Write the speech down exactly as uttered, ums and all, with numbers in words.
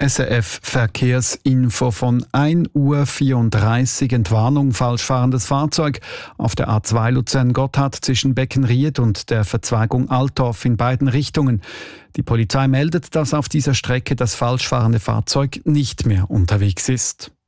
S R F Verkehrsinfo von ein Uhr vierunddreißig. Entwarnung, falsch fahrendes Fahrzeug auf der A zwei Luzern-Gotthard zwischen Beckenried und der Verzweigung Altdorf in beiden Richtungen. Die Polizei meldet, dass auf dieser Strecke das falsch fahrende Fahrzeug nicht mehr unterwegs ist.